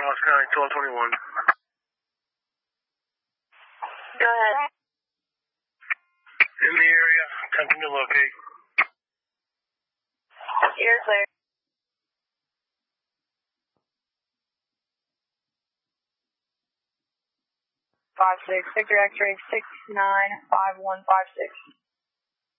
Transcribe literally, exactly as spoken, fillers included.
Ross County, twelve twenty-one. Go ahead. In the area, attempting to locate. You're clear. Five six, Victor X-ray six nine five one five six.